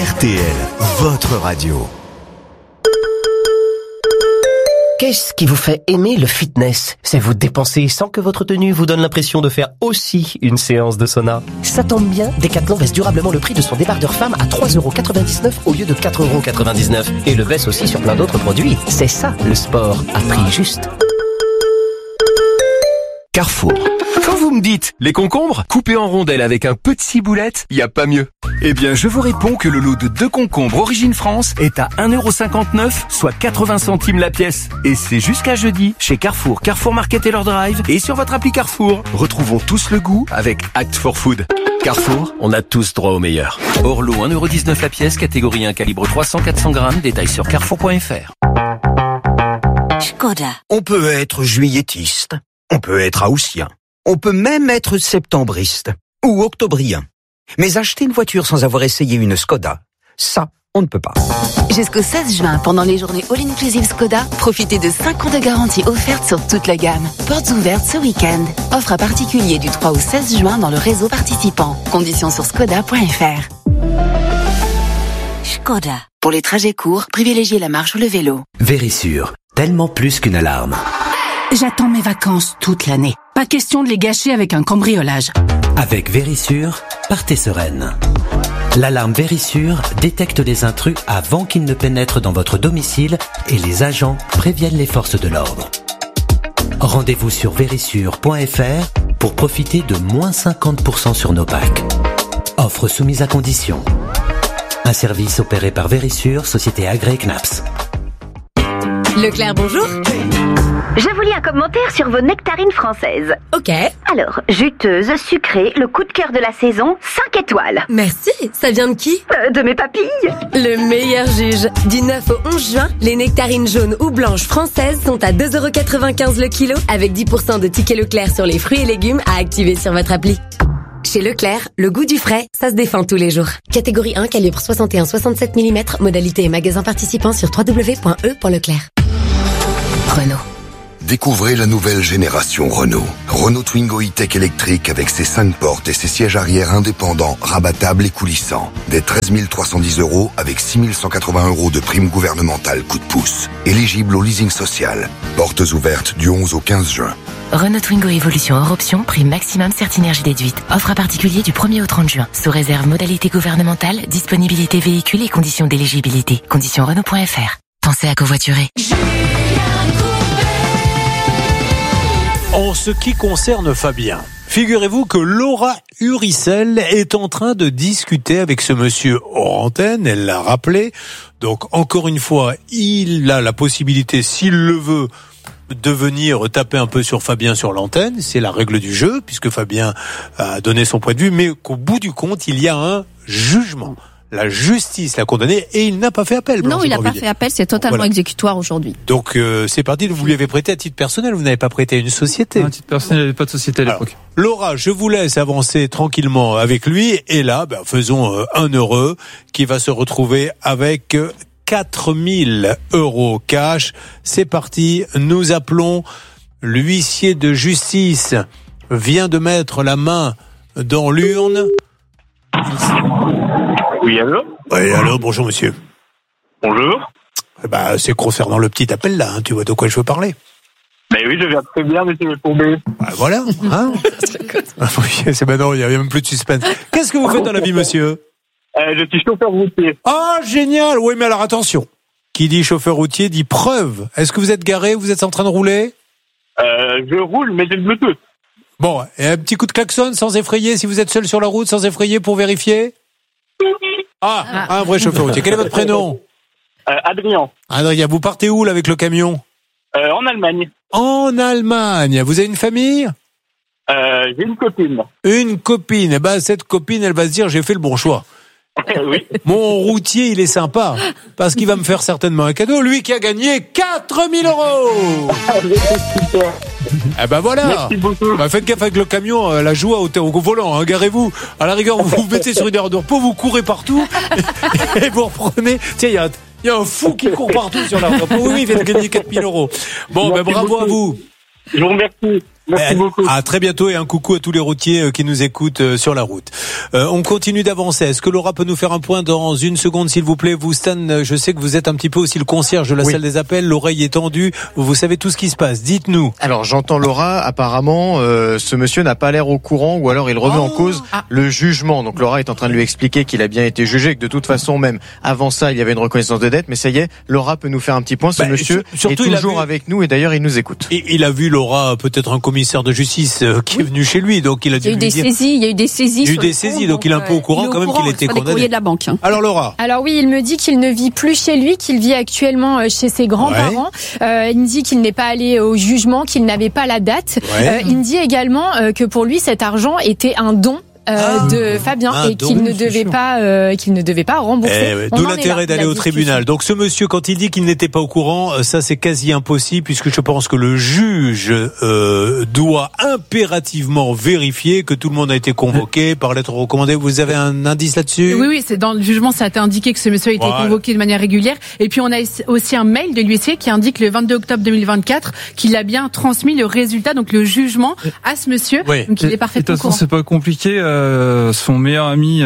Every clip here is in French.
RTL, votre radio. Qu'est-ce qui vous fait aimer le fitness? C'est vous dépenser sans que votre tenue vous donne l'impression de faire aussi une séance de sauna. Ça tombe bien, Decathlon baisse durablement le prix de son débardeur femme à 3,99€ au lieu de 4,99€. Et le baisse aussi sur plein d'autres produits. C'est ça, le sport à prix juste. Carrefour. Quand vous me dites les concombres coupés en rondelles avec un peu de ciboulette, y a pas mieux. Eh bien, je vous réponds que le lot de 2 concombres Origine France est à 1,59€, soit 80 centimes la pièce. Et c'est jusqu'à jeudi chez Carrefour, Carrefour Market et leur drive et sur votre appli Carrefour. Retrouvons tous le goût avec Act for Food. Carrefour, on a tous droit au meilleur. Hors lot 1,19€ la pièce, catégorie 1, calibre 300-400 grammes, détails sur carrefour.fr. Škoda. On peut être juilletiste, on peut être haussien, on peut même être septembriste ou octobrien. Mais acheter une voiture sans avoir essayé une Škoda, ça, on ne peut pas. Jusqu'au 16 juin, pendant les journées All-Inclusive Škoda, profitez de 5 ans de garantie offerte sur toute la gamme. Portes ouvertes ce week-end. Offre à particulier du 3 au 16 juin dans le réseau participant. Conditions sur škoda.fr. Škoda. Pour les trajets courts, privilégiez la marche ou le vélo. Vérissure, tellement plus qu'une alarme. J'attends mes vacances toute l'année. Pas question de les gâcher avec un cambriolage. Avec Vérissure, partez sereine. L'alarme Vérissure détecte les intrus avant qu'ils ne pénètrent dans votre domicile et les agents préviennent les forces de l'ordre. Rendez-vous sur vérissure.fr pour profiter de moins 50% sur nos packs. Offre soumise à condition. Un service opéré par Vérissure, société agréée CNAPS. Leclerc, bonjour. Je vous lis un commentaire sur vos nectarines françaises. Ok. Alors, juteuse, sucrée, le coup de cœur de la saison, 5 étoiles. Merci. Ça vient de qui? De mes papilles. Le meilleur juge. Du 9 au 11 juin, les nectarines jaunes ou blanches françaises sont à 2,95€ le kilo, avec 10% de tickets Leclerc sur les fruits et légumes à activer sur votre appli. Chez Leclerc, le goût du frais, ça se défend tous les jours. Catégorie 1, calibre 61-67 mm, modalité et magasin participant sur www.e.leclerc. Renault. Découvrez la nouvelle génération Renault. Renault Twingo E-Tech électrique avec ses 5 portes et ses sièges arrière indépendants, rabattables et coulissants. Dès 13 310€ avec 6 180€ de prime gouvernementale coup de pouce. Éligible au leasing social. Portes ouvertes du 11 au 15 juin. Renault Twingo Evolution hors option, prime maximum Certinergie déduite. Offre à particulier du 1er au 30 juin. Sous réserve modalité gouvernementale, disponibilité véhicule et conditions d'éligibilité. Conditions Renault.fr. Pensez à covoiturer. En ce qui concerne Fabien, figurez-vous que Laura Uricel est en train de discuter avec ce monsieur hors antenne, elle l'a rappelé. Donc encore une fois, il a la possibilité, s'il le veut, de venir taper un peu sur Fabien sur l'antenne. C'est la règle du jeu, puisque Fabien a donné son point de vue, mais qu'au bout du compte, il y a un jugement. La justice l'a condamné et il n'a pas fait appel. Non, il n'a pas fait appel, c'est totalement exécutoire aujourd'hui. Donc c'est parti, vous lui avez prêté à titre personnel, vous n'avez pas prêté à une société. À titre personnel, il n'y avait pas de société à l'époque. Alors, Laura, je vous laisse avancer tranquillement avec lui et là, faisons un heureux qui va se retrouver avec 4 000 € cash. C'est parti, nous appelons l'huissier de justice, vient de mettre la main dans l'urne. Oui, allô? Oui, allô, bonjour monsieur. Bonjour. C'est concernant le petit appel là, tu vois de quoi je veux parler. Mais oui, je viens très bien, mais c'est tombé. Voilà, hein. Oui, c'est maintenant, il n'y a même plus de suspense. Qu'est-ce que vous faites dans la vie, monsieur? Je suis chauffeur routier. Ah, génial. Oui, mais alors attention. Qui dit chauffeur routier dit preuve. Est-ce que vous êtes garé, vous êtes en train de rouler? Je roule, mais j'ai le Bluetooth. Bon, et un petit coup de klaxon sans effrayer, si vous êtes seul sur la route, sans effrayer pour vérifier? Un vrai chauffeur routier. Quel est votre prénom? Adrien. Adrien, vous partez où là avec le camion? En Allemagne. En Allemagne. Vous avez une famille? J'ai une copine. Une copine. Cette copine, elle va se dire, j'ai fait le bon choix. Oui. Mon routier, il est sympa, parce qu'il va me faire certainement un cadeau. Lui qui a gagné 4 000 €. Voilà. Merci beaucoup. Faites gaffe avec le camion, la joie au volant, hein, garez-vous. À la rigueur, vous vous mettez sur une aire de repos, vous courez partout, et vous reprenez. Tiens, il y a un fou qui court partout sur l'aire de repos. Oui, il vient de gagner 4 000 €. Bon, bravo à vous. Je vous remercie. Merci beaucoup. À très bientôt et un coucou à tous les routiers qui nous écoutent sur la route. On continue d'avancer. Est-ce que Laura peut nous faire un point dans une seconde, s'il vous plaît? Vous, Stan, je sais que vous êtes un petit peu aussi le concierge de la salle des appels. L'oreille est tendue. Vous savez tout ce qui se passe. Dites-nous. Alors, j'entends Laura. Apparemment, ce monsieur n'a pas l'air au courant, ou alors il remet en cause le jugement. Donc, Laura est en train de lui expliquer qu'il a bien été jugé, que de toute façon, même avant ça, il y avait une reconnaissance de dette. Mais ça y est, Laura peut nous faire un petit point. Ce monsieur est toujours avec nous et d'ailleurs, il nous écoute. Et il a vu Laura, peut-être un commissaire de justice qui est venu chez lui, donc il a dû lui dire. Il y a eu des saisies. Il y a eu des saisies, donc il est un peu au courant quand même qu'il était condamné. De la banque. Alors Laura. Alors oui, il me dit qu'il ne vit plus chez lui, qu'il vit actuellement chez ses grands-parents. Il me dit qu'il n'est pas allé au jugement, qu'il n'avait pas la date. Il me dit également que pour lui cet argent était un don. De Fabien et qu'il ne devait pas rembourser. D'où l'intérêt d'aller au tribunal. Donc ce monsieur, quand il dit qu'il n'était pas au courant, ça c'est quasi impossible puisque je pense que le juge doit impérativement vérifier que tout le monde a été convoqué par lettre recommandée. Vous avez un indice là-dessus? Oui, c'est dans le jugement, ça a été indiqué que ce monsieur a été convoqué de manière régulière. Et puis on a aussi un mail de l'huissier qui indique le 22 octobre 2024 qu'il a bien transmis le résultat, donc le jugement, à ce monsieur. Donc il est parfaitement au courant. De toute façon, c'est pas compliqué. Son meilleur ami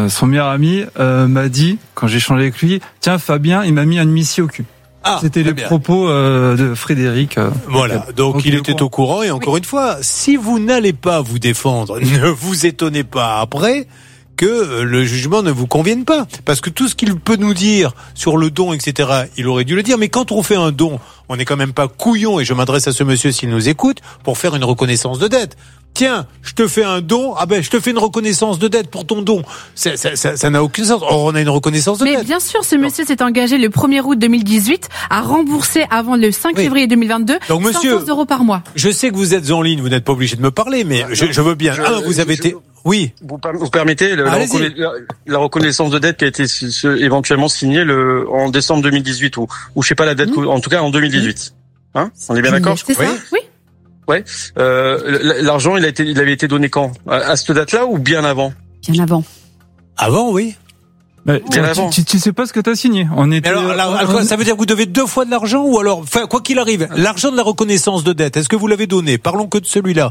m'a dit, quand j'ai échangé avec lui, tiens Fabien, il m'a mis un huissier au cul. C'était les propos de Frédéric. Voilà, donc il était au courant et encore une fois, si vous n'allez pas vous défendre, ne vous étonnez pas après que le jugement ne vous convienne pas. Parce que tout ce qu'il peut nous dire sur le don, etc., il aurait dû le dire. Mais quand on fait un don, on n'est quand même pas couillon, et je m'adresse à ce monsieur s'il nous écoute, pour faire une reconnaissance de dette. Tiens, je te fais un don, je te fais une reconnaissance de dette pour ton don. Ça n'a aucun sens. Or, on a une reconnaissance de dette. Mais bien sûr, ce monsieur s'est engagé le 1er août 2018 à rembourser avant le 5 février 2022 donc, monsieur, 115 € par mois. Je sais que vous êtes en ligne, vous n'êtes pas obligé de me parler, mais je veux bien. Vous avez été... Oui. Vous permettez la reconnaissance de dette qui a été éventuellement signée en décembre 2018 ou je sais pas la date, en tout cas en 2018. Hein? On est bien d'accord? C'est ça? Oui. Ouais. L'argent, il avait été donné quand? À cette date-là ou bien avant? Bien avant. Avant, oui. Tu sais pas ce que t'as signé. Alors, ça veut dire que vous devez 2 fois de l'argent ou alors, quoi qu'il arrive, l'argent de la reconnaissance de dette, est-ce que vous l'avez donné? Parlons que de celui-là.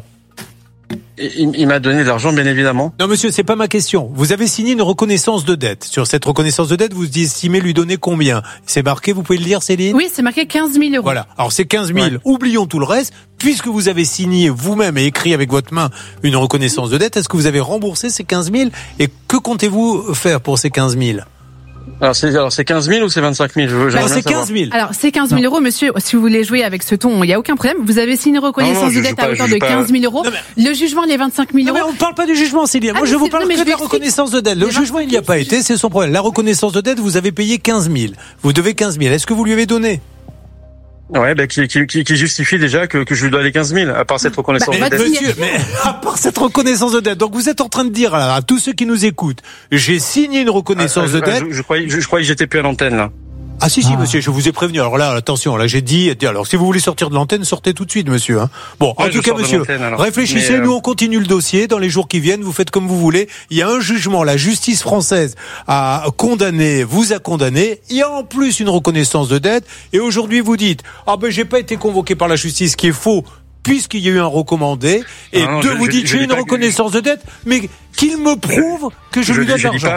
Il m'a donné de l'argent, bien évidemment. Non, monsieur, c'est pas ma question. Vous avez signé une reconnaissance de dette. Sur cette reconnaissance de dette, vous estimez lui donner combien? C'est marqué, vous pouvez le lire, Céline? Oui, c'est marqué 15 000 €. Voilà. Alors, c'est 15 000. Ouais. Oublions tout le reste. Puisque vous avez signé vous-même et écrit avec votre main une reconnaissance de dette, est-ce que vous avez remboursé ces 15 000? Et que comptez-vous faire pour ces 15 000? Alors c'est 15 000 ou c'est 25 000? C'est 15 000. Alors c'est 15 000 €, monsieur. Si vous voulez jouer avec ce ton, il y a aucun problème. Vous avez signé une reconnaissance de dette à hauteur de 15 000 €. Le jugement, les 25 000 €. Mais on ne parle pas du jugement, Céline. Moi, je vous parle que de la reconnaissance de dette. Le jugement, il n'y a pas été, c'est son problème. La reconnaissance de dette, vous avez payé 15 000. Vous devez 15 000. Est-ce que vous lui avez donné? Ouais, qui justifie déjà que je lui dois les 15 000, à part cette reconnaissance de dette. Monsieur, mais à part cette reconnaissance de dette. Donc vous êtes en train de dire à tous ceux qui nous écoutent, j'ai signé une reconnaissance de dette. Je croyais que j'étais plus à l'antenne, là. Ah si, monsieur, je vous ai prévenu. Alors là, attention, là j'ai dit, alors si vous voulez sortir de l'antenne, sortez tout de suite, monsieur. Hein. Bon, en tout cas, monsieur, réfléchissez, nous on continue le dossier. Dans les jours qui viennent, vous faites comme vous voulez. Il y a un jugement, la justice française vous a condamné. Il y a en plus une reconnaissance de dette. Et aujourd'hui, vous dites, j'ai pas été convoqué par la justice, ce qui est faux, puisqu'il y a eu un recommandé. Et vous dites, j'ai une reconnaissance de dette, mais qu'il me prouve que je lui donne l'argent.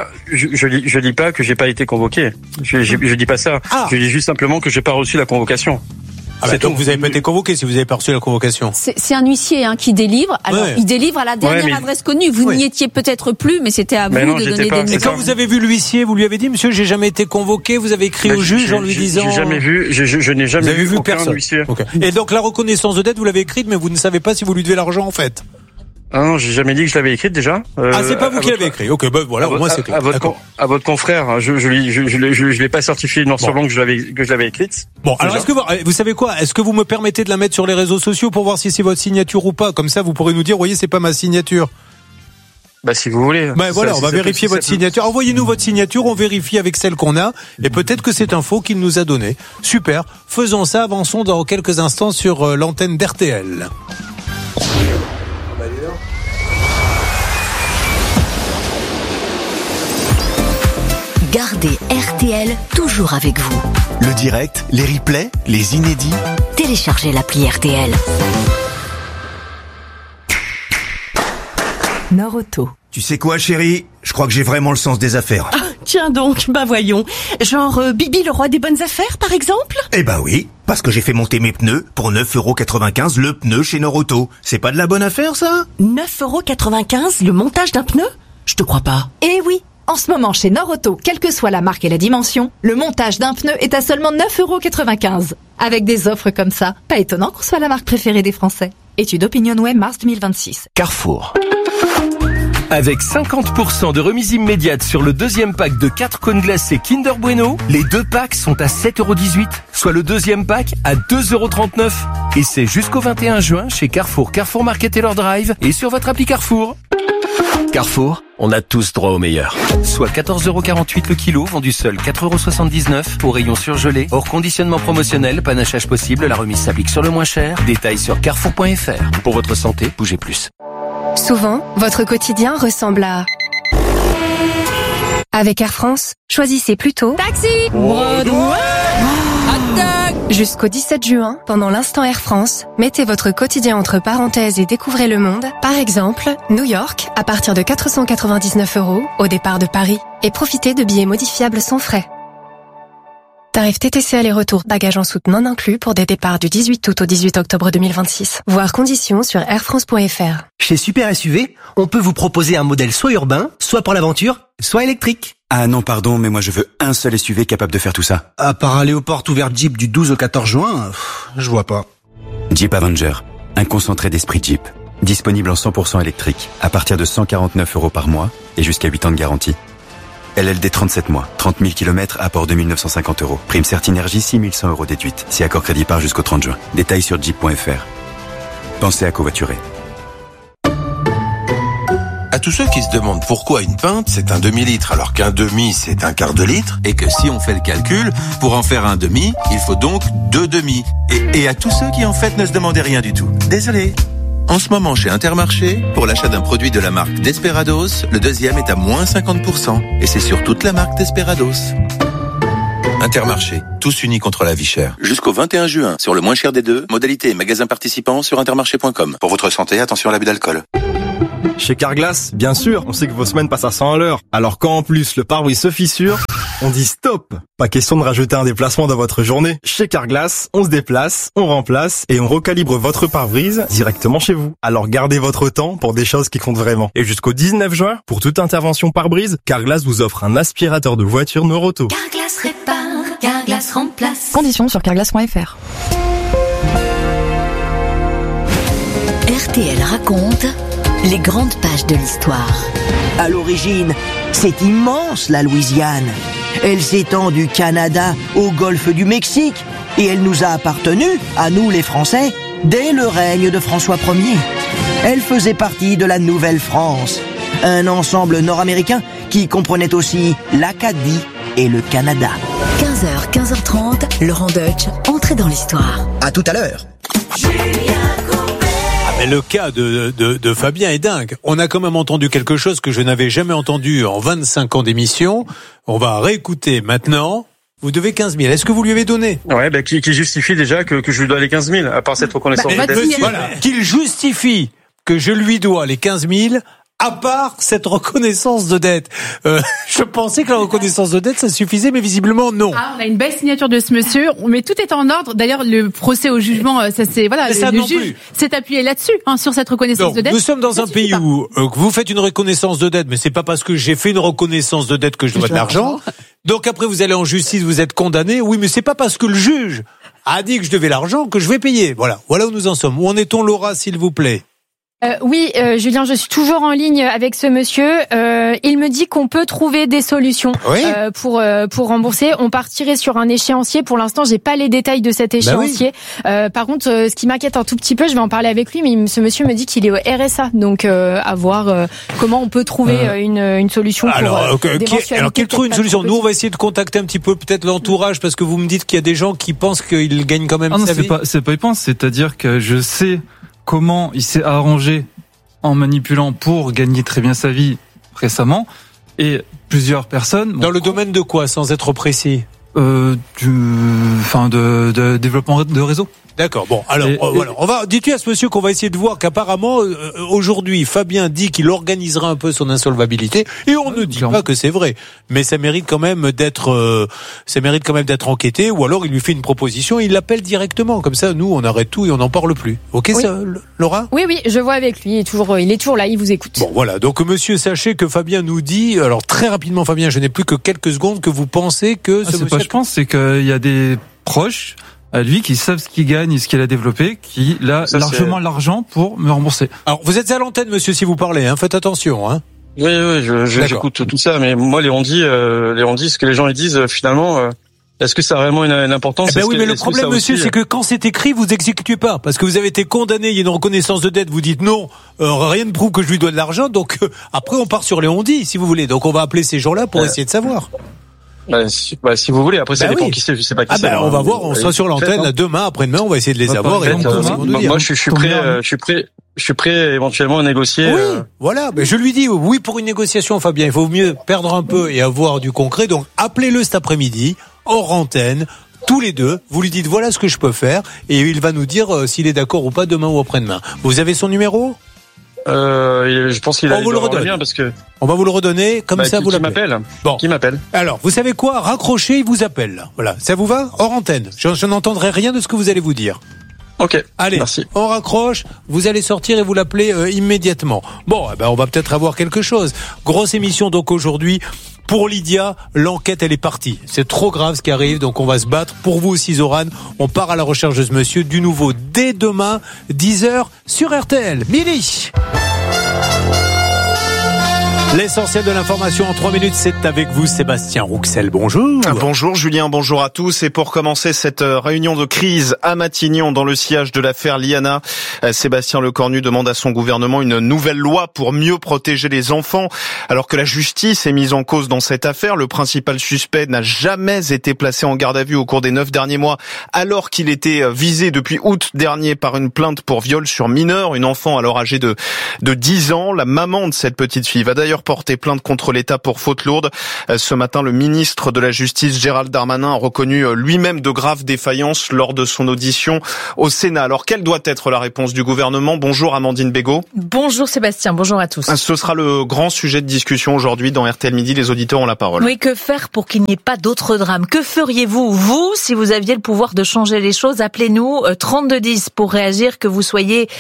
Je dis pas que j'ai pas été convoqué. Je dis pas ça. Je dis juste simplement que j'ai pas reçu la convocation. Donc vous avez pas été convoqué si vous avez pas reçu la convocation. C'est un huissier qui délivre. Alors il délivre à la dernière adresse connue. Vous n'y étiez peut-être plus, mais c'était à vous de donner des nouvelles. Et quand vous avez vu l'huissier, vous lui avez dit, monsieur, j'ai jamais été convoqué. Vous avez écrit au juge en lui disant. J'ai jamais vu. Je n'ai jamais vu personne. Huissier. Okay. Et donc la reconnaissance de dette, vous l'avez écrite, mais vous ne savez pas si vous lui devez l'argent en fait. Ah non, j'ai jamais dit que je l'avais écrite déjà. C'est pas vous qui l'avez écrit. Ok, voilà, au moins c'est clair. À votre confrère, je l'ai pas certifié noir sur blanc que je l'avais écrite. Bon, alors est-ce que vous savez quoi? Est-ce que vous me permettez de la mettre sur les réseaux sociaux pour voir si c'est votre signature ou pas? Comme ça, vous pourrez nous dire, voyez, c'est pas ma signature. Si vous voulez. Voilà, on va vérifier votre signature. Envoyez-nous votre signature, on vérifie avec celle qu'on a, et peut-être que c'est un faux qu'il nous a donné. Super. Faisons ça, avançons dans quelques instants sur l'antenne d'RTL. Gardez RTL toujours avec vous. Le direct, les replays, les inédits. Téléchargez l'appli RTL. Nord-Auto. Tu sais quoi, chérie? Je crois que j'ai vraiment le sens des affaires. Ah, tiens donc, voyons. Genre Bibi le roi des bonnes affaires, par exemple? Eh bah oui, parce que j'ai fait monter mes pneus pour 9,95€ le pneu chez Nord-Auto. C'est pas de la bonne affaire, ça? 9,95€ le montage d'un pneu? Je te crois pas. Eh oui, en ce moment chez Nord-Auto, quelle que soit la marque et la dimension, le montage d'un pneu est à seulement 9,95€. Avec des offres comme ça, pas étonnant qu'on soit la marque préférée des Français. Étude OpinionWay mars 2026. Carrefour. Avec 50% de remise immédiate sur le deuxième pack de 4 cônes glacés Kinder Bueno, les 2 packs sont à 7,18€, soit le deuxième pack à 2,39€. Et c'est jusqu'au 21 juin chez Carrefour, Carrefour Market Taylor Drive et sur votre appli Carrefour. Carrefour, on a tous droit au meilleur. Soit 14,48€ le kilo, vendu seul 4,79€ au rayon surgelé. Hors conditionnement promotionnel, panachage possible, la remise s'applique sur le moins cher. Détails sur carrefour.fr. Pour votre santé, bougez plus. Souvent, votre quotidien ressemble à... Avec Air France, choisissez plutôt... Taxi! Jusqu'au 17 juin, pendant l'instant Air France, mettez votre quotidien entre parenthèses et découvrez le monde. Par exemple, New York, à partir de 499€ au départ de Paris. Et profitez de billets modifiables sans frais. Tarif TTC aller-retour, bagages en soute non inclus pour des départs du 18 août au 18 octobre 2026. Voir conditions sur airfrance.fr. Chez Super SUV, on peut vous proposer un modèle soit urbain, soit pour l'aventure, soit électrique. Ah non, pardon, mais moi je veux un seul SUV capable de faire tout ça. À part aller aux portes ouvertes Jeep du 12 au 14 juin, je vois pas. Jeep Avenger, un concentré d'esprit Jeep. Disponible en 100% électrique, à partir de 149€ par mois et jusqu'à 8 ans de garantie. LLD 37 mois, 30 000 km, apport 2 950€. Prime Certinergie, 6 100€ déduite. Si accord crédit par jusqu'au 30 juin. Détails sur jeep.fr. Pensez à covoiturer. À tous ceux qui se demandent pourquoi une pinte c'est un demi-litre alors qu'un demi c'est un quart de litre et que si on fait le calcul, pour en faire un demi, il faut donc 2 demi. Et à tous ceux qui en fait ne se demandaient rien du tout. Désolé. En ce moment chez Intermarché, pour l'achat d'un produit de la marque Desperados, le deuxième est à moins 50%. Et c'est sur toute la marque Desperados. Intermarché, tous unis contre la vie chère. Jusqu'au 21 juin, sur le moins cher des deux, modalité et magasins participants sur intermarché.com. Pour votre santé, attention à l'abus d'alcool. Chez Carglass, bien sûr, on sait que vos semaines passent à 100 à l'heure. Alors quand en plus le pare-brise se fissure, on dit stop. Pas question de rajouter un déplacement dans votre journée. Chez Carglass, on se déplace, on remplace et on recalibre votre pare-brise directement chez vous. Alors gardez votre temps pour des choses qui comptent vraiment. Et jusqu'au 19 juin, pour toute intervention pare-brise, Carglass vous offre un aspirateur de voiture Nord-Auto. Carglass répare, Carglass remplace. Conditions sur carglass.fr. RTL raconte les grandes pages de l'histoire. À l'origine, c'est immense la Louisiane. Elle s'étend du Canada au golfe du Mexique et elle nous a appartenu, à nous les Français, dès le règne de François Ier. Elle faisait partie de la Nouvelle-France, un ensemble nord-américain qui comprenait aussi l'Acadie et le Canada. 15h, 15h30, Laurent Deutsch, entrée dans l'histoire. À tout à l'heure. Mais le cas de Fabien est dingue. On a quand même entendu quelque chose que je n'avais jamais entendu en 25 ans d'émission. On va réécouter maintenant. Vous devez 15 000. Est-ce que vous lui avez donné? Ouais, qui justifie déjà que je lui dois les 15 000, à part cette reconnaissance de dette. Voilà, qu'il justifie que je lui dois les 15 000, à part cette reconnaissance de dette. Je pensais que la reconnaissance de dette, ça suffisait, mais visiblement, non. Ah, on a une belle signature de ce monsieur, mais tout est en ordre. D'ailleurs, le procès au jugement, ça c'est, voilà, le juge s'est appuyé là-dessus, sur cette reconnaissance de dette. Nous sommes dans un pays où vous faites une reconnaissance de dette, mais c'est pas parce que j'ai fait une reconnaissance de dette que je dois de l'argent. Donc après, vous allez en justice, vous êtes condamné. Oui, mais c'est pas parce que le juge a dit que je devais l'argent que je vais payer. Voilà où nous en sommes. Où en est-on, Laura, s'il vous plaît? Oui, Julien, je suis toujours en ligne avec ce monsieur. Il me dit qu'on peut trouver des solutions pour rembourser. On partirait sur un échéancier. Pour l'instant, j'ai pas les détails de cet échéancier. Par contre, ce qui m'inquiète un tout petit peu, je vais en parler avec lui, mais ce monsieur me dit qu'il est au RSA, donc à voir comment on peut trouver une solution. Alors, qu'il trouve une solution. Nous, on va essayer de contacter un petit peu peut-être l'entourage, parce que vous me dites qu'il y a des gens qui pensent qu'ils gagnent quand même sa vie. C'est pas ils pensent, c'est-à-dire que je sais comment il s'est arrangé en manipulant pour gagner très bien sa vie récemment, et plusieurs personnes... Dans le domaine de quoi, sans être précis? De développement de réseau. D'accord. Bon, alors voilà. Dis-tu à ce monsieur qu'on va essayer de voir qu'apparemment aujourd'hui Fabien dit qu'il organisera un peu son insolvabilité et on ne dit pas que c'est vrai, mais ça mérite quand même d'être enquêté, ou alors il lui fait une proposition et il l'appelle directement. Comme ça, nous on arrête tout et on n'en parle plus. Ok, oui. Ça, Laura ? Oui, je vois avec lui. Il est toujours là. Il vous écoute. Bon, voilà. Donc monsieur, sachez que Fabien nous dit, alors très rapidement, Fabien, je n'ai plus que quelques secondes, que vous pensez que ce monsieur... je pense, c'est qu'il y a des proches à lui qui savent ce qu'il gagne et ce qu'il a développé, qui a largement l'argent pour me rembourser. Alors vous êtes à l'antenne, monsieur, si vous parlez, hein, faites attention. Hein. Oui, j'écoute tout ça, mais moi les on-dit, ce que les gens ils disent finalement, est-ce que ça a vraiment une importance? Oui, mais le problème, monsieur, c'est que quand c'est écrit, vous exécutez pas, parce que vous avez été condamné, il y a une reconnaissance de dette, vous dites non, rien ne prouve que je lui dois de l'argent, donc après on part sur les on-dit, si vous voulez, donc on va appeler ces gens-là pour essayer de savoir. Si vous voulez, après ça dépend qui c'est, je sais pas qui c'est. On va voir, on sera sur l'antenne là, demain, après-demain, on va essayer de les avoir. Moi, je suis prêt éventuellement à négocier. Oui, voilà. Mais je lui dis oui pour une négociation, Fabien. Il vaut mieux perdre un peu et avoir du concret. Donc appelez-le cet après-midi, hors antenne, tous les deux. Vous lui dites voilà ce que je peux faire et il va nous dire s'il est d'accord ou pas demain ou après-demain. Vous avez son numéro? Je pense qu'il a vous le redonne parce que on va vous le redonner comme ça vous l'appelez. Qui m'appelle. Alors, vous savez quoi? Raccrochez, il vous appelle. Voilà, ça vous va? Hors antenne. Je n'entendrai rien de ce que vous allez vous dire. Ok. Allez, merci. On raccroche, vous allez sortir et vous l'appelez immédiatement. Bon, on va peut-être avoir quelque chose. Grosse émission donc aujourd'hui. Pour Lydia, l'enquête elle est partie. C'est trop grave ce qui arrive, donc on va se battre. Pour vous aussi, Zoran, on part à la recherche de ce monsieur. Du nouveau dès demain, 10h sur RTL. Mili. L'essentiel de l'information en 3 minutes, c'est avec vous Sébastien Rouxel. Bonjour. Bonjour Julien, bonjour à tous. Et pour commencer cette réunion de crise à Matignon dans le sillage de l'affaire Liana, Sébastien Lecornu demande à son gouvernement une nouvelle loi pour mieux protéger les enfants. Alors que la justice est mise en cause dans cette affaire, le principal suspect n'a jamais été placé en garde à vue au cours des 9 derniers mois, alors qu'il était visé depuis août dernier par une plainte pour viol sur mineur, une enfant alors âgée de 10 ans. La maman de cette petite fille va d'ailleurs porter plainte contre l'État pour faute lourde. Ce matin, le ministre de la Justice, Gérald Darmanin, a reconnu lui-même de graves défaillances lors de son audition au Sénat. Alors, quelle doit être la réponse du gouvernement? Bonjour Amandine Bégaud. Bonjour Sébastien, bonjour à tous. Ce sera le grand sujet de discussion aujourd'hui dans RTL Midi. Les auditeurs ont la parole. Oui, que faire pour qu'il n'y ait pas d'autres drames? Que feriez-vous, vous, si vous aviez le pouvoir de changer les choses? Appelez-nous 3210 pour réagir, que vous soyez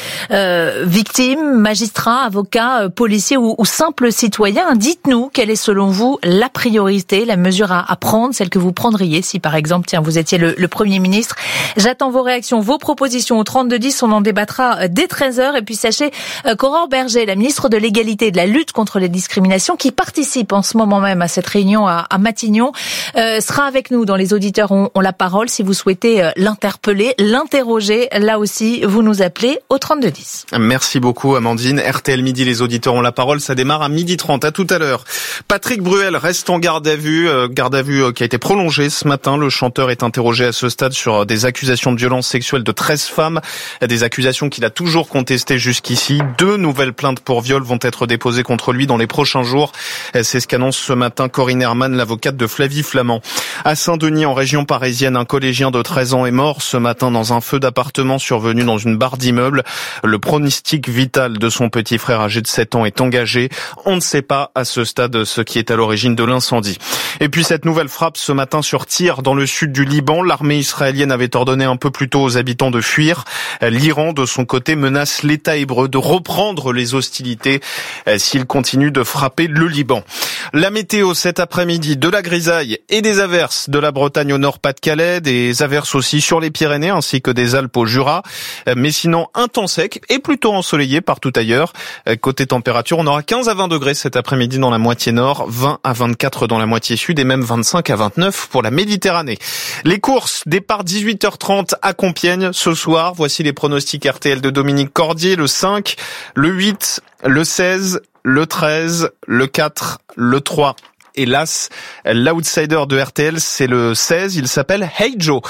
victime, magistrat, avocat, policier ou simple citoyen. Dites-nous quelle est selon vous la priorité, la mesure à prendre, celle que vous prendriez si par exemple, vous étiez le Premier ministre. J'attends vos réactions, vos propositions au 3210, on en débattra dès 13h. Et puis sachez qu'Aurore Berger, la ministre de l'Égalité et de la lutte contre les discriminations, qui participe en ce moment même à cette réunion à Matignon, sera avec nous dans Les auditeurs ont la parole. Si vous souhaitez l'interpeller, l'interroger, là aussi, vous nous appelez au 3210. Merci beaucoup Amandine. RTL Midi, Les auditeurs ont la parole. Ça démarre à 12h30. À tout à l'heure. Patrick Bruel reste en garde à vue qui a été prolongée ce matin. Le chanteur est interrogé à ce stade sur des accusations de violences sexuelles de 13 femmes, des accusations qu'il a toujours contestées jusqu'ici. 2 nouvelles plaintes pour viol vont être déposées contre lui dans les prochains jours. C'est ce qu'annonce ce matin Corinne Herman, l'avocate de Flavie Flament. À Saint-Denis, en région parisienne, un collégien de 13 ans est mort ce matin dans un feu d'appartement survenu dans une barre d'immeuble. Le pronostic vital de son petit frère âgé de 7 ans est engagé. On ne sait pas à ce stade ce qui est à l'origine de l'incendie. Et puis cette nouvelle frappe ce matin sur Tyr dans le sud du Liban. L'armée israélienne avait ordonné un peu plus tôt aux habitants de fuir. L'Iran, de son côté, menace l'État hébreu de reprendre les hostilités s'il continue de frapper le Liban. La météo cet après-midi, de la grisaille et des averses de la Bretagne au nord Pas-de-Calais, des averses aussi sur les Pyrénées ainsi que des Alpes au Jura. Mais sinon, un temps sec et plutôt ensoleillé partout ailleurs. Côté température, on aura 15 à 20 degrés cet après-midi dans la moitié nord, 20 à 24 dans la moitié sud et même 25 à 29 pour la Méditerranée. Les courses, départ 18h30 à Compiègne ce soir. Voici les pronostics RTL de Dominique Cordier, le 5, le 8, le 16, le 13, le 4, le 3. Hélas, l'outsider de RTL, c'est le 16, il s'appelle Hey Joe.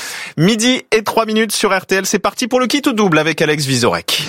12h03 sur RTL, c'est parti pour le kit ou double avec Alex Vizorek.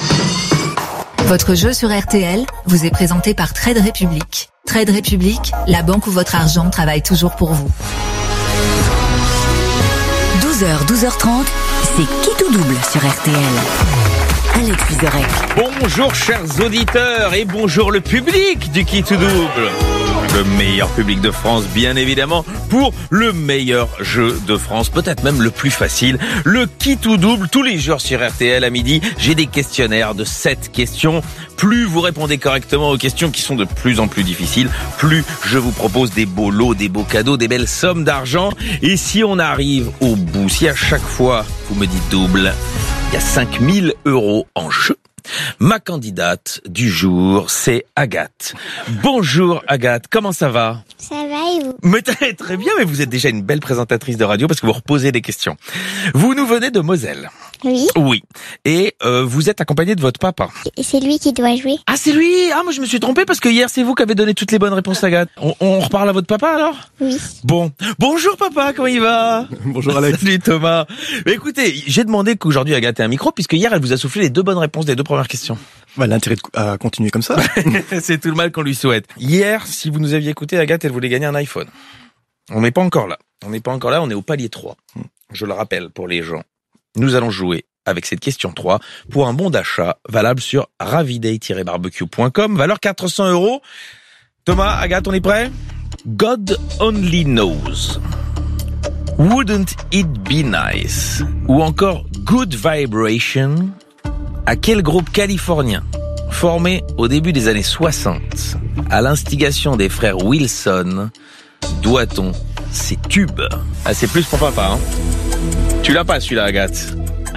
Votre jeu sur RTL vous est présenté par Trade Republic. Trade Republic, la banque où votre argent travaille toujours pour vous. 12 12h, 12h30, c'est Qui tout double sur RTL. Alex Vizorek. Bonjour chers auditeurs et bonjour le public du Qui tout double. Le meilleur public de France, bien évidemment, pour le meilleur jeu de France, peut-être même le plus facile, le Qui tout double. Tous les jours sur RTL à midi, j'ai des questionnaires de 7 questions. Plus vous répondez correctement aux questions qui sont de plus en plus difficiles, plus je vous propose des beaux lots, des beaux cadeaux, des belles sommes d'argent. Et si on arrive au bout, si à chaque fois vous me dites double, il y a 5 000 € en jeu. Ma candidate du jour, c'est Agathe. Bonjour Agathe, comment ça va ? Ça va et vous ? Mais très bien, mais vous êtes déjà une belle présentatrice de radio parce que vous reposez des questions. Vous nous venez de Moselle. Oui. Oui. Et vous êtes accompagné de votre papa. Et c'est lui qui doit jouer. Ah, c'est lui ? Ah, moi je me suis trompé parce que hier c'est vous qui avez donné toutes les bonnes réponses, Agathe. On reparle à votre papa alors ? Oui. Bon. Bonjour papa, comment il va ? Bonjour Alex. Salut Thomas. Mais écoutez, j'ai demandé qu'aujourd'hui Agathe ait un micro puisque hier elle vous a soufflé les 2 bonnes réponses des 2 premières questions. Bah, l'intérêt à continuer comme ça. C'est tout le mal qu'on lui souhaite. Hier, si vous nous aviez écouté, Agathe, elle voulait gagner un iPhone. On n'est pas encore là. On est au palier 3. Je le rappelle pour les gens. Nous allons jouer avec cette question 3 pour un bon d'achat valable sur raviday-barbecue.com, valeur 400 €. Thomas, Agathe, on est prêt ? God only knows. Wouldn't it be nice? Ou encore Good Vibration. À quel groupe californien, formé au début des années 60, à l'instigation des frères Wilson, doit-on ces tubes ? Ah, c'est plus pour papa, hein. Tu l'as pas celui-là, Agathe ?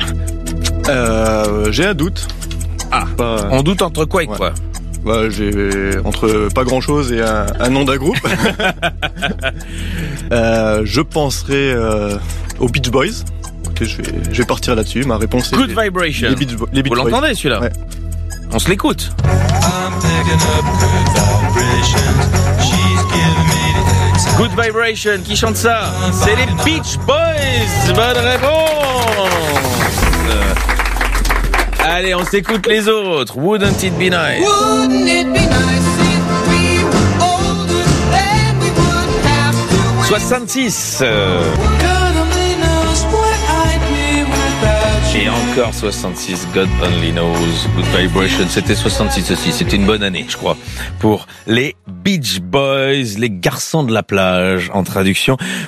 J'ai un doute. Ah, on doute entre quoi et quoi ? Bah, j'ai entre pas grand-chose et un nom d'un groupe. Je penserai aux Beach Boys. Écoutez, je vais partir là-dessus. Ma réponse est Good Vibration. Les Beach Vous l'entendez celui-là ? Ouais. On se l'écoute. Good Vibration, qui chante ça ? C'est les Beach Boys. Bonne réponse. Allez, on s'écoute les autres. Wouldn't it be nice? Wouldn't it be nice if we were older, then we would have to 66. Et encore 66, God Only Knows, Good Vibration. C'était 66 aussi, c'était une bonne année, je crois, pour les Beach Boys, les garçons de la plage, en traduction.